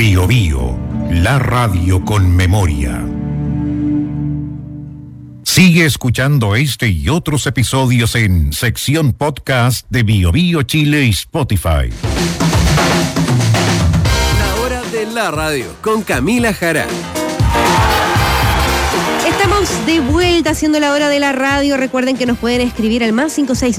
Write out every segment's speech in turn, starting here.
Biobío, la radio con memoria. Sigue escuchando este y otros episodios en sección podcast de Biobío Chile y Spotify. La hora de la radio con Camila Jara. Estamos de vuelta haciendo la hora de la radio. Recuerden que nos pueden escribir al más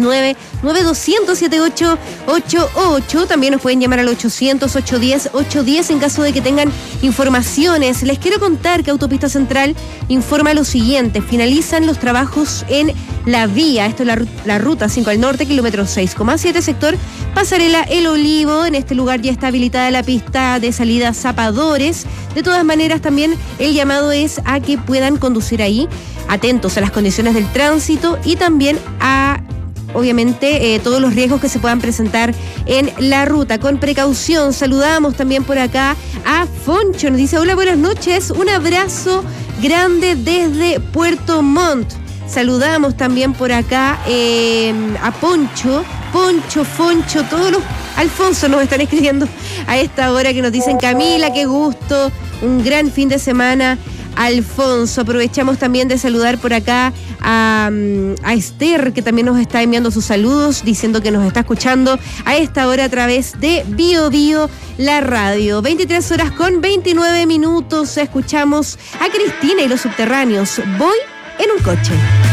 569-9200-7888. También nos pueden llamar al 800-810-810 en caso de que tengan informaciones. Les quiero contar que Autopista Central informa lo siguiente. Finalizan los trabajos en la vía. Esto es la ruta 5 al norte, kilómetro 6,7, sector Pasarela El Olivo. En este lugar ya está habilitada la pista de salida Zapadores. De todas maneras, también el llamado es a que puedan conducir ahí, atentos a las condiciones del tránsito y también a, obviamente, todos los riesgos que se puedan presentar en la ruta. Con precaución, saludamos también por acá a Foncho. Nos dice, hola, buenas noches, un abrazo grande desde Puerto Montt. Saludamos también por acá a Poncho, Foncho, todos los Alfonso nos están escribiendo a esta hora que nos dicen, Camila, qué gusto, un gran fin de semana, Alfonso. Aprovechamos también de saludar por acá a Esther, que también nos está enviando sus saludos, diciendo que nos está escuchando a esta hora a través de Biobío, la radio. 23:29. Escuchamos a Cristina y los Subterráneos. Voy en un coche.